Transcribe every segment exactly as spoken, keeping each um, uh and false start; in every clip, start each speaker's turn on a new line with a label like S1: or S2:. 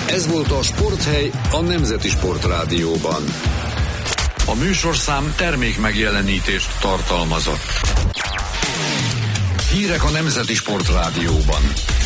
S1: Ez volt a Sporthely a Nemzeti Sportrádióban.
S2: A műsorszám termék megjelenítést tartalmazott. Hírek a Nemzeti Sportrádióban.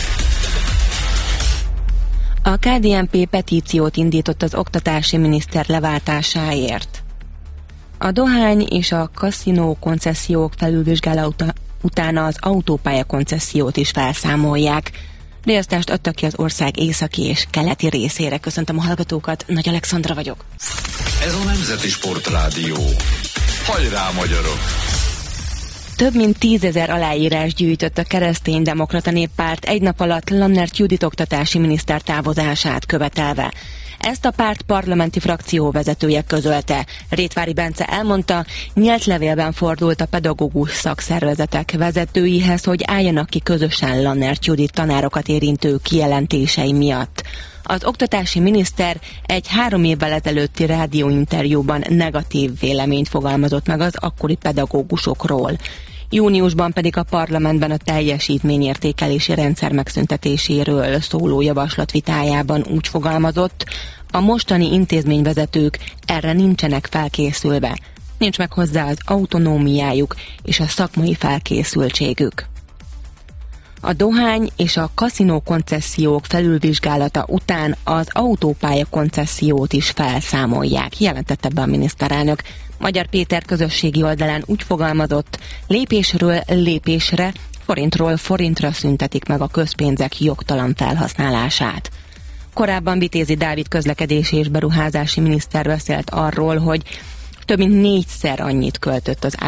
S3: A ká dé en pé petíciót indított az oktatási miniszter leváltásáért. A dohány és a kaszinó koncesziók felülvizsgálata után az autópálya koncesziót is felszámolják. Riasztást adtak ki az ország északi és keleti részére. Köszöntöm a hallgatókat, Nagy Alexandra vagyok.
S2: Ez a Nemzeti Sportrádió. Hajrá, magyarok!
S3: Több mint tízezer aláírás gyűjtött a Kereszténydemokrata Néppárt egy nap alatt Lannert Judit oktatási miniszter távozását követelve. Ezt a párt parlamenti frakció vezetője közölte. Rétvári Bence elmondta, nyílt levélben fordult a pedagógus szakszervezetek vezetőihez, hogy álljanak ki közösen Lannert Judit tanárokat érintő kijelentései miatt. Az oktatási miniszter egy három évvel ezelőtti rádióinterjúban negatív véleményt fogalmazott meg az akkori pedagógusokról. Júniusban pedig a parlamentben a teljesítményértékelési rendszer megszüntetéséről szóló javaslat vitájában úgy fogalmazott, a mostani intézményvezetők erre nincsenek felkészülve, nincs meg hozzá az autonómiájuk és a szakmai felkészültségük. A dohány és a kaszinó koncesziók felülvizsgálata után az autópálya koncesziót is felszámolják, jelentette be a miniszterelnök. Magyar Péter közösségi oldalán úgy fogalmazott, lépésről lépésre, forintról forintra szüntetik meg a közpénzek jogtalan felhasználását. Korábban Vitézi Dávid közlekedési és beruházási miniszter beszélt arról, hogy több mint négyszer annyit költött az